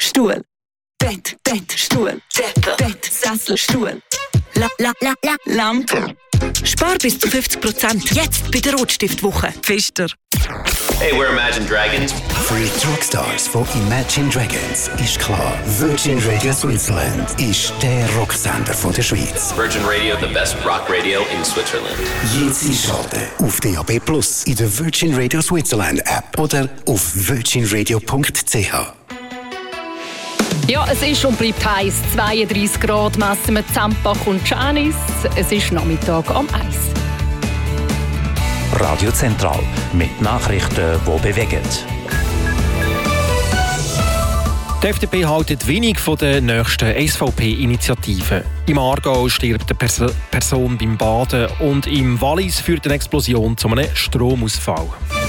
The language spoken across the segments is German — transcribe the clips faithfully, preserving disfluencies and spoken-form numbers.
Stuhl. Bett, Bett, Stuhl. Decke, Bett, Sessel, Stuhl. La, la, la, la, Lampe. Spar bis zu fünfzig Prozent jetzt bei der Rotstiftwoche. Pfister. Hey, we're Imagine Dragons. Für die Rockstars von Imagine Dragons ist klar, Virgin Radio Switzerland ist der Rocksender von der Schweiz. Virgin Radio, the best rock radio in Switzerland. Jetzt einschalten auf D A B Plus, in der Virgin Radio Switzerland App oder auf virgin radio punkt c h. Ja, es ist und bleibt heiß. zweiunddreissig Grad messen wir Zempach und Janis. Es ist Nachmittag am Eis. Radio Zentral mit Nachrichten, die bewegen. Die F D P hält wenig von der nächsten S V P-Initiative. Im Aargau stirbt eine Pers- Person beim Baden und im Wallis führt eine Explosion zu einem Stromausfall.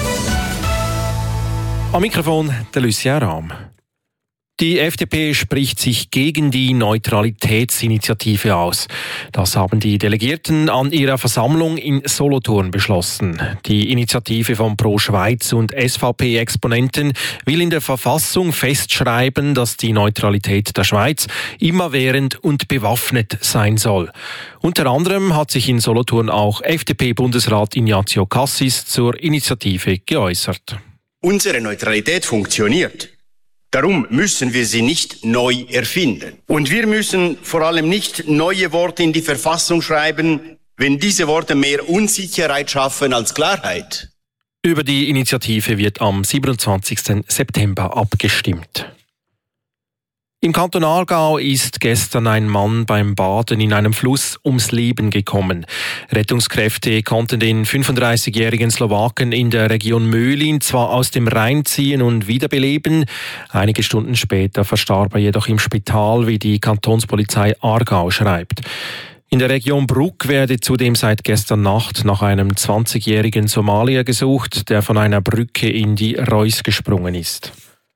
Am Mikrofon der Lucien Rahm. Die F D P spricht sich gegen die Neutralitätsinitiative aus. Das haben die Delegierten an ihrer Versammlung in Solothurn beschlossen. Die Initiative von Pro Schweiz und S V P-Exponenten will in der Verfassung festschreiben, dass die Neutralität der Schweiz immerwährend und bewaffnet sein soll. Unter anderem hat sich in Solothurn auch F D P-Bundesrat Ignazio Cassis zur Initiative geäußert. Unsere Neutralität funktioniert. Darum müssen wir sie nicht neu erfinden. Und wir müssen vor allem nicht neue Worte in die Verfassung schreiben, wenn diese Worte mehr Unsicherheit schaffen als Klarheit. Über die Initiative wird am siebenundzwanzigsten September abgestimmt. Im Kanton Aargau ist gestern ein Mann beim Baden in einem Fluss ums Leben gekommen. Rettungskräfte konnten den fünfunddreißigjährigen Slowaken in der Region Möhlin zwar aus dem Rhein ziehen und wiederbeleben. Einige Stunden später verstarb er jedoch im Spital, wie die Kantonspolizei Aargau schreibt. In der Region Bruck werde zudem seit gestern Nacht nach einem zwanzigjährigen Somalier gesucht, der von einer Brücke in die Reuss gesprungen ist.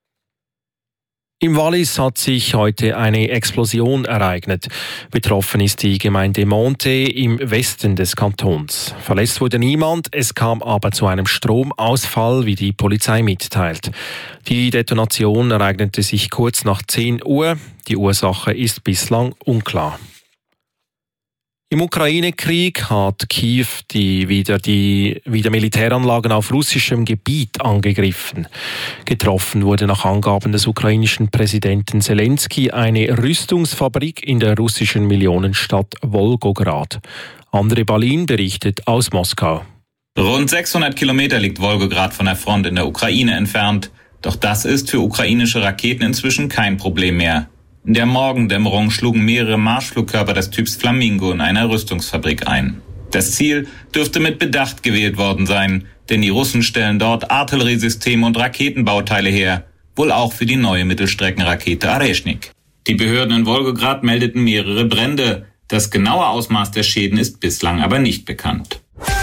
Im Wallis hat sich heute eine Explosion ereignet. Betroffen ist die Gemeinde Monte im Westen des Kantons. Verletzt wurde niemand, es kam aber zu einem Stromausfall, wie die Polizei mitteilt. Die Detonation ereignete sich kurz nach zehn Uhr. Die Ursache ist bislang unklar. Im Ukraine-Krieg hat Kiew die wieder, die wieder Militäranlagen auf russischem Gebiet angegriffen. Getroffen wurde nach Angaben des ukrainischen Präsidenten Zelensky eine Rüstungsfabrik in der russischen Millionenstadt Wolgograd. Andrei Balin berichtet aus Moskau. Rund sechshundert Kilometer liegt Wolgograd von der Front in der Ukraine entfernt. Doch das ist für ukrainische Raketen inzwischen kein Problem mehr. In der Morgendämmerung schlugen mehrere Marschflugkörper des Typs Flamingo in einer Rüstungsfabrik ein. Das Ziel dürfte mit Bedacht gewählt worden sein, denn die Russen stellen dort Artilleriesysteme und Raketenbauteile her, wohl auch für die neue Mittelstreckenrakete Areshnik. Die Behörden in Wolgograd meldeten mehrere Brände. Das genaue Ausmaß der Schäden ist bislang aber nicht bekannt.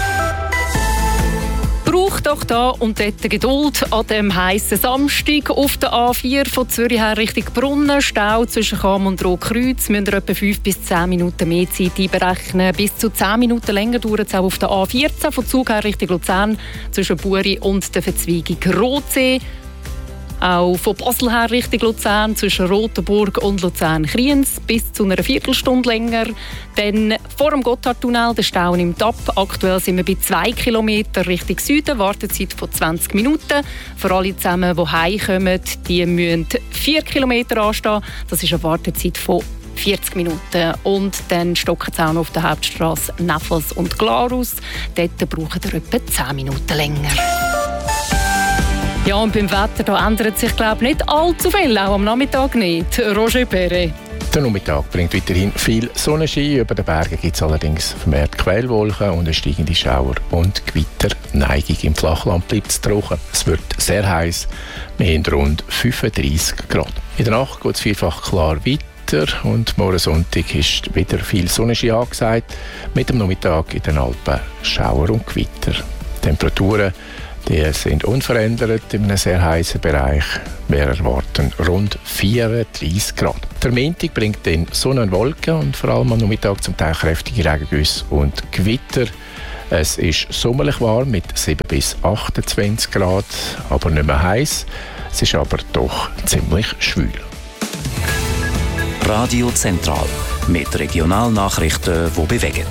Braucht doch da und dort Geduld an dem heissen Samstag auf der A vier von Zürich her Richtung Brunnen. Stau zwischen Cham und Rotkreuz. Müsst ihr etwa fünf bis zehn Minuten mehr Zeit einberechnen. Bis zu zehn Minuten länger dauert es auch auf der A vierzehn von Zug her Richtung Luzern zwischen Buri und der Verzweigung Rotsee. Auch von Basel her Richtung Luzern zwischen Rotenburg und Luzern-Kriens bis zu einer Viertelstunde länger. Dann vor dem Gotthardtunnel der Stau im Tapp. Aktuell sind wir bei zwei Kilometern Richtung Süden. Wartezeit von zwanzig Minuten. Für alle zusammen, die heimkommen, die müssen vier Kilometer anstehen. Das ist eine Wartezeit von vierzig Minuten. Und dann stocken sie auch noch auf der Hauptstrasse Neffels und Glarus. Dort brauchen wir etwa zehn Minuten länger. Ja, und beim Wetter da ändert sich, glaube ich, nicht allzu viel, auch am Nachmittag nicht. Roger Perret. Der Nachmittag bringt weiterhin viel Sonnenschein. Über den Bergen gibt es allerdings vermehrt Quellwolken und eine steigende Schauer- und Gewitterneigung. Im Flachland bleibt es trocken. Es wird sehr heiß, wir haben rund fünfunddreissig Grad. In der Nacht geht es vielfach klar weiter und morgen Sonntag ist wieder viel Sonnenschein angesagt. Mit dem Nachmittag in den Alpen Schauer und Gewitter. Temperaturen Die sind unverändert in einem sehr heißen Bereich. Wir erwarten rund vierunddreissig Grad. Der Montag bringt dann Sonne und Wolken und vor allem am Nachmittag zum Teil kräftige Regengüsse und Gewitter. Es ist sommerlich warm mit sieben bis achtundzwanzig Grad, aber nicht mehr heiß. Es ist aber doch ziemlich schwül. Radio Zentral mit Regionalnachrichten, die bewegen.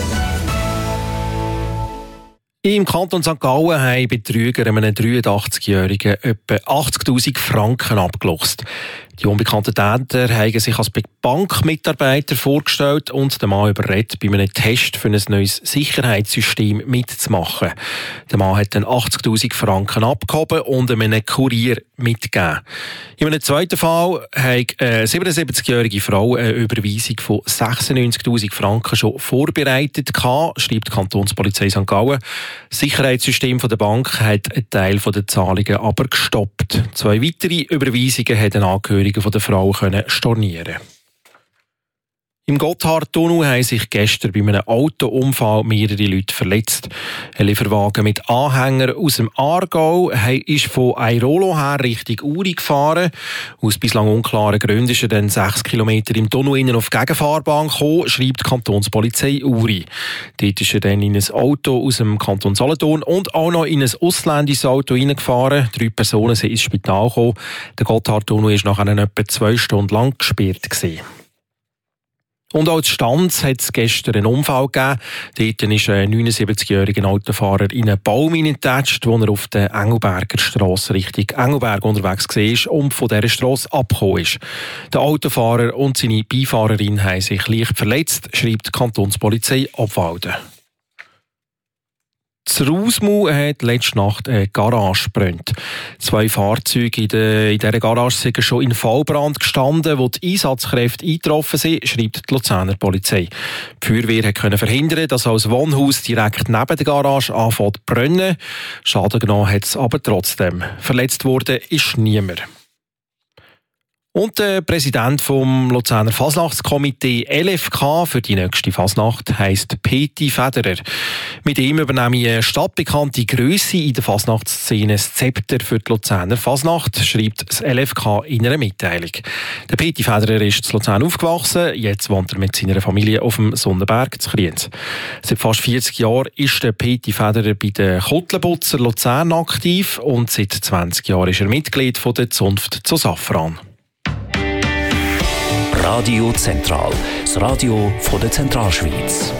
Im Kanton Sankt Gallen haben Betrüger einem dreiundachtzigjährigen etwa achtzigtausend Franken abgeluchst. Die unbekannten Täter haben sich als Bankmitarbeiter vorgestellt und den Mann überredet, bei einem Test für ein neues Sicherheitssystem mitzumachen. Der Mann hat dann achtzigtausend Franken abgehoben und einem Kurier mitgegeben. In einem zweiten Fall hat eine siebenundsiebzigjährige Frau eine Überweisung von sechsundneunzigtausend Franken schon vorbereitet gehabt, schreibt die Kantonspolizei Sankt Gallen. Das Sicherheitssystem der Bank hat einen Teil der Zahlungen aber gestoppt. Zwei weitere Überweisungen haben Angehörige von der Frau können stornieren. Im Gotthardtunnel haben sich gestern bei einem Autounfall mehrere Leute verletzt. Ein Lieferwagen mit Anhänger aus dem Aargau ist von Airolo her Richtung Uri gefahren. Aus bislang unklaren Gründen ist er dann sechs Kilometer im Tunnel innen auf die Gegenfahrbahn gekommen, schreibt die Kantonspolizei Uri. Dort ist er dann in ein Auto aus dem Kanton Solothurn und auch noch in ein ausländisches Auto hineingefahren. Drei Personen sind ins Spital gekommen. Der Gotthardtunnel war nachher etwa zwei Stunden lang gesperrt gewesen. Und auch in Stanz hat es gestern einen Unfall gegeben. Dort ist ein neunundsiebzigjähriger Autofahrer in einen Baum hineingetatscht, als er auf der Engelberger Strasse Richtung Engelberg unterwegs war und von dieser Strasse abgekommen ist. Der Autofahrer und seine Beifahrerin haben sich leicht verletzt, schreibt die Kantonspolizei Obwalden. In Rausmau hat letzte Nacht eine Garage gebrannt. Zwei Fahrzeuge in, de, in dieser Garage sind schon in Vollbrand gestanden, wo die Einsatzkräfte eingetroffen sind, schreibt die Luzerner Polizei. Die Feuerwehr konnte verhindern, dass das Wohnhaus direkt neben der Garage anfängt zu brennen. Schaden genommen hat es aber trotzdem. Verletzt wurde ist niemand. Und der Präsident vom Luzerner Fasnachtskomitee L F K für die nächste Fasnacht heisst Peti Federer. Mit ihm übernehme ich eine stadtbekannte Grösse in der Fasnachtsszene das Zepter für die Luzerner Fasnacht, schreibt das L F K in einer Mitteilung. Der Peti Federer ist in Luzern aufgewachsen, jetzt wohnt er mit seiner Familie auf dem Sonnenberg zu Kriens. Seit fast vierzig Jahren ist der Peti Federer bei den Kotlenputzer Luzern aktiv und seit zwanzig Jahren ist er Mitglied von der Zunft zu Safran. Radio Zentral, das Radio von der Zentralschweiz.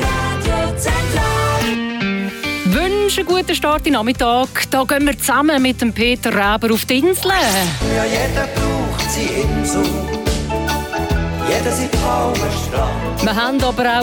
Wünsche einen guten Start in den Nachmittag. Da gehen wir zusammen mit dem Peter Reber auf die Insel. Ja, jeder braucht seine Insel. Jeder seinen Traumstrand. Wir haben aber auch